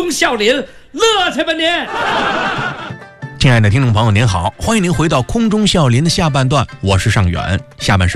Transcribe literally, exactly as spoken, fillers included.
中笑林，乐去吧您！ 亲爱的听众朋友您好，欢迎您回到空中笑林的下半段，我是尚远。下半时